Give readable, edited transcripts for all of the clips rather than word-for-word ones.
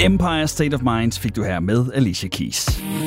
Empire State of Mind fik du her med Alicia Keys.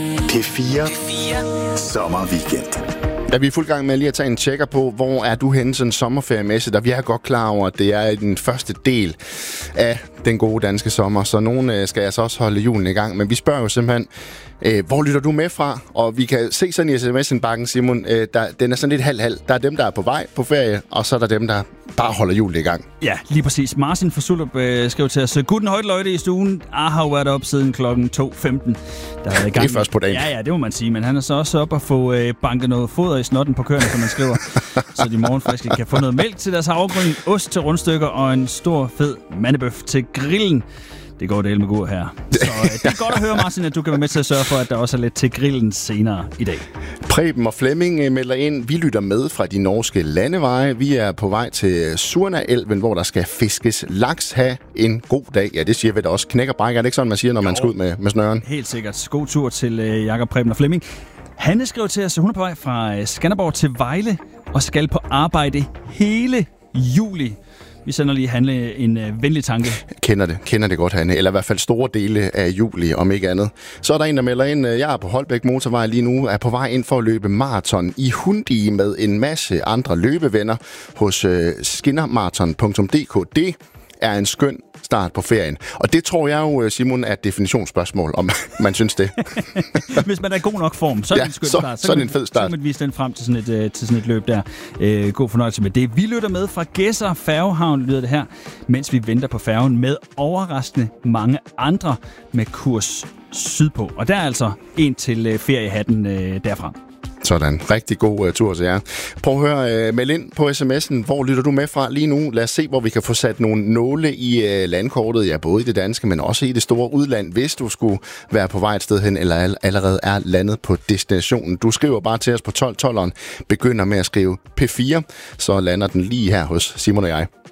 P4 Sommerweekend. Ja, vi er fuld gang med lige at tage en tjekker på, hvor er du henne sådan en sommerferiemæssigt, og vi er godt klar over, at det er i den første del af den gode danske sommer, så nogen skal altså også holde julen i gang, men vi spørger jo simpelthen, hvor lytter du med fra? Og vi kan se sådan i sms-indbakken, Simon, den er sådan lidt halv-halv. Der er dem, der er på vej på ferie, og så er der dem, der bare holder julen i gang. Ja, lige præcis. Martin fra Sulup skrev til os, Guten højt løjde i stuen. Har jo været op siden klokken 2.15. Det er først på dagen. Ja, det må man sige, men han er så også op og få banket noget foder i snotten på køerne, som man skriver, så de morgenfriske kan få noget mælk til deres havregryn, ost til rundstykker og en stor fed mandebøf til grillen. Det går del med god her. Så det er godt at høre, Martin, at du kan være med til at sørge for, at der også er lidt til grillen senere i dag. Preben og Flemming melder ind. Vi lytter med fra de norske landeveje. Vi er på vej til Surnaelven, hvor der skal fiskes laks. Ha' en god dag. Ja, det siger vi da også. Knæk og bræk. Er det ikke sådan, man siger, når man skal ud med snøren? Helt sikkert. God tur til Jakob, Preben og Flemming. Hanne skrev til os, at hun er på vej fra Skanderborg til Vejle og skal på arbejde hele juli. Vi sender lige Hanne en venlig tanke. Kender det godt, Hanne. Eller i hvert fald store dele af juli, om ikke andet. Så er der en, der melder ind. Jeg er på Holbæk Motorvej lige nu. Er på vej ind for at løbe maraton i Hundi med en masse andre løbevenner hos skinnermaraton.dk. Det er en skøn start på ferien. Og det tror jeg jo, Simon, er et definitionsspørgsmål, om man synes det. Hvis man er i god nok form, så er det en skøn start. Så er det en fed start. Så kan man vise den frem til sådan et løb der. God fornøjelse med det. Vi lytter med fra Gedser Færgehavn, lyder det her, mens vi venter på færgen med overraskende mange andre med kurs sydpå. Og der er altså en til feriehatten derfra. Sådan. Rigtig god tur til jer. Prøv at høre, meld ind på sms'en. Hvor lytter du med fra lige nu? Lad os se, hvor vi kan få sat nogle nåle i landkortet. Ja, både i det danske, men også i det store udland, hvis du skulle være på vej et sted hen, eller allerede er landet på destinationen. Du skriver bare til os på 1212'eren. Begynder med at skrive P4, så lander den lige her hos Simon og jeg.